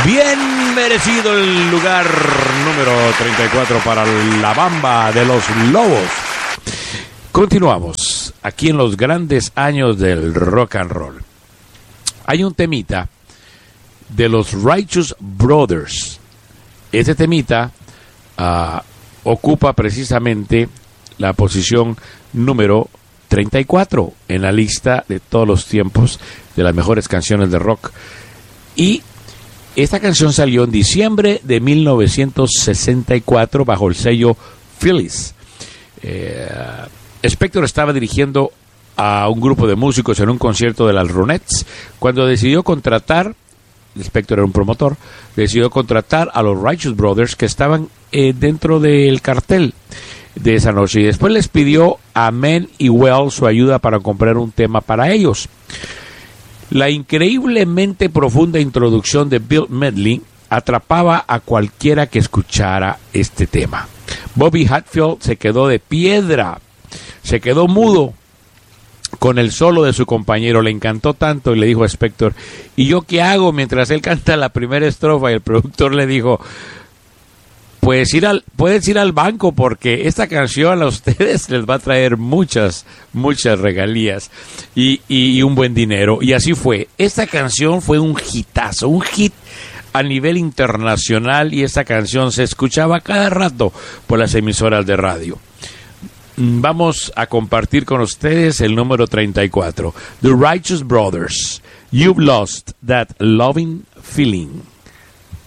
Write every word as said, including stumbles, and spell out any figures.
Bien merecido el lugar número treinta y cuatro para La Bamba de los Lobos. Continuamos aquí en los grandes años del rock and roll. Hay un temita de los Righteous Brothers. Este temita uh, ocupa precisamente la posición número treinta y cuatro en la lista de todos los tiempos de las mejores canciones de rock. Y esta canción salió en diciembre de mil novecientos sesenta y cuatro bajo el sello Phillies. Eh, Spector estaba dirigiendo a un grupo de músicos en un concierto de las Ronettes cuando decidió contratar, Spector era un promotor, decidió contratar a los Righteous Brothers que estaban eh, dentro del cartel de esa noche, y después les pidió a Men y Well su ayuda para comprar un tema para ellos. La increíblemente profunda introducción de Bill Medley atrapaba a cualquiera que escuchara este tema. Bobby Hatfield se quedó de piedra, se quedó mudo con el solo de su compañero, le encantó tanto y le dijo a Spector, ¿y yo qué hago mientras él canta la primera estrofa? Y el productor le dijo, Puedes ir, al, puedes ir al banco porque esta canción a ustedes les va a traer muchas, muchas regalías y, y, y un buen dinero. Y así fue. Esta canción fue un hitazo, un hit a nivel internacional, y esta canción se escuchaba cada rato por las emisoras de radio. Vamos a compartir con ustedes el número treinta y cuatro. The Righteous Brothers, You've Lost That Loving Feeling.